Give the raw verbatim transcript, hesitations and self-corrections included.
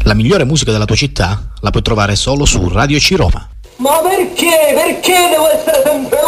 La migliore musica della tua città la puoi trovare solo su Radio C Roma. Ma perché? Perché devo essere sempre